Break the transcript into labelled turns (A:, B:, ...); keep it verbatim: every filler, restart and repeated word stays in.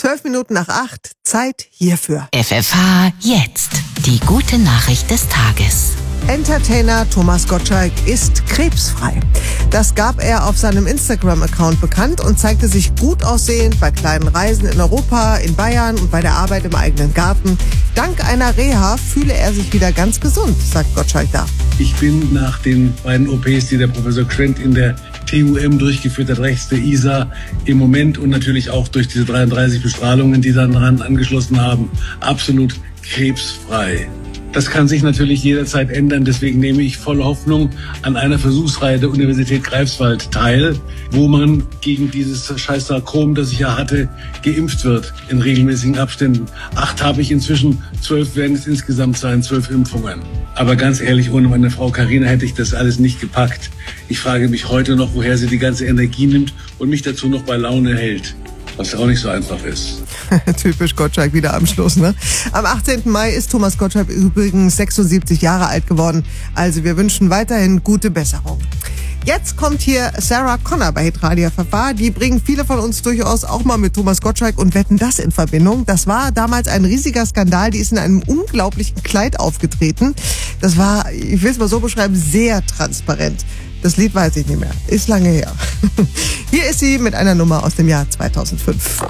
A: Zwölf Minuten nach acht, Zeit hierfür.
B: F F H jetzt. Die gute Nachricht des Tages.
A: Entertainer Thomas Gottschalk ist krebsfrei. Das gab er auf seinem Instagram-Account bekannt und zeigte sich gut aussehend bei kleinen Reisen in Europa, in Bayern und bei der Arbeit im eigenen Garten. Dank einer Reha fühle er sich wieder ganz gesund, sagt Gottschalk da.
C: Ich bin nach den beiden O Ps, die der Professor Quent in der T U M durchgeführt hat, rechts der I S A, im Moment und natürlich auch durch diese dreiunddreißig Bestrahlungen, die dann daran angeschlossen haben, absolut krebsfrei. Das kann sich natürlich jederzeit ändern, deswegen nehme ich voll Hoffnung an einer Versuchsreihe der Universität Greifswald teil, wo man gegen dieses scheiß Sarkom, das ich ja hatte, geimpft wird in regelmäßigen Abständen. Acht habe ich inzwischen, zwölf werden es insgesamt sein, zwölf Impfungen. Aber ganz ehrlich, ohne meine Frau Carina hätte ich das alles nicht gepackt. Ich frage mich heute noch, woher sie die ganze Energie nimmt und mich dazu noch bei Laune hält. Was auch nicht so einfach ist.
A: Typisch Gottschalk wieder am Schluss, ne? Am achtzehnten Mai ist Thomas Gottschalk übrigens sechsundsiebzig Jahre alt geworden. Also wir wünschen weiterhin gute Besserung. Jetzt kommt hier Sarah Connor bei Hitradio F F H. Die bringen viele von uns durchaus auch mal mit Thomas Gottschalk und Wetten, das in Verbindung. Das war damals ein riesiger Skandal. Die ist in einem unglaublichen Kleid aufgetreten. Das war, ich will es mal so beschreiben, sehr transparent. Das Lied weiß ich nicht mehr. Ist lange her. Hier ist sie mit einer Nummer aus dem Jahr zweitausendfünf.